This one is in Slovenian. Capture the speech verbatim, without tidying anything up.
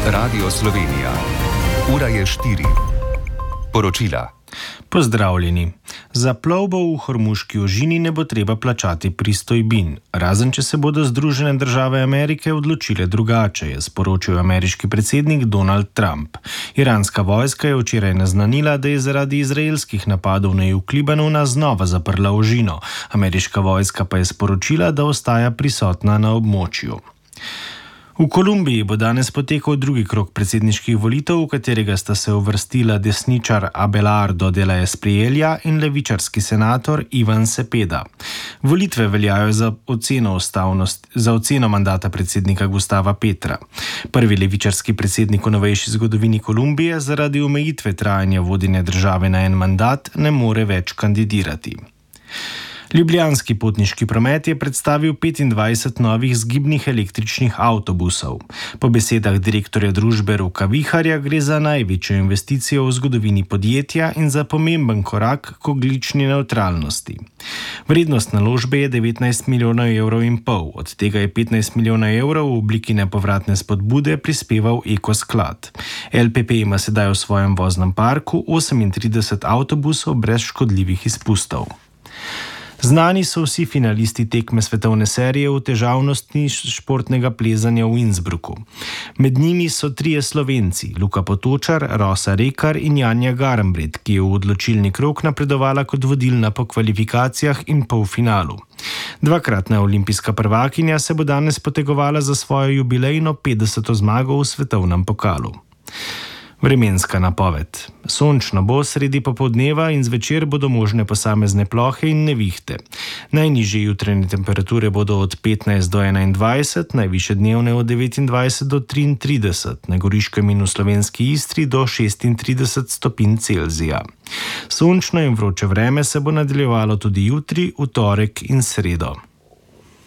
Radio Slovenija. Ura je štiri. Poročila. Pozdravljeni. Za plovbo v Hormuški ožini ne bo treba plačati pristojbin, razen če se bodo Združene države Amerike odločile drugače, je sporočil ameriški predsednik Donald Trump. Iranska vojska je včeraj naznanila, da je zaradi izraelskih napadov na jug Libanona znova zaprla ožino. Ameriška vojska pa je sporočila, da ostaja prisotna na območju. V Kolumbiji bo danes potekal drugi krog predsedniških volitev, v katerega sta se uvrstila desničar Abelardo de la Espriella in levičarski senator Ivan Cepeda. Volitve veljajo za oceno ustavnosti, za oceno mandata predsednika Gustava Petra. Prvi levičarski predsednik v novejši zgodovini Kolumbije zaradi omejitve trajanja vodenja države na en mandat ne more več kandidirati. Ljubljanski potniški promet je predstavil petindvajset novih zgibnih električnih avtobusov. Po besedah direktorja družbe Roka Viharja gre za največjo investicijo v zgodovini podjetja in za pomemben korak k ogljični nevtralnosti. Vrednost naložbe je devetnajst milijonov evrov in pol, od tega je petnajst milijonov evrov v obliki nepovratne spodbude prispeval Ekosklad. L P P ima sedaj v svojem voznem parku osemintrideset avtobusov brez škodljivih izpustov. Znani so vsi finalisti tekme svetovne serije v težavnosti športnega plezanja v Innsbrucku. Med njimi so trije Slovenci, Luka Potočar, Rosa Rekar in Janja Garnbret, ki je v odločilni krog napredovala kot vodilna po kvalifikacijah in polfinalu. Dvakratna olimpijska prvakinja se bo danes potegovala za svojo jubilejno petdeseto zmago v svetovnem pokalu. Vremenska napoved. Sončno bo sredi popoldneva in zvečer bodo možne posamezne plohe in nevihte. Najnižje jutranje temperature bodo od petnajst do enaindvajset, najvišje dnevne od devetindvajset do triintrideset, na Goriškem in v Slovenski Istri do šestintrideset stopinj Celzija. Sončno in vroče vreme se bo nadaljevalo tudi jutri, v torek in sredo.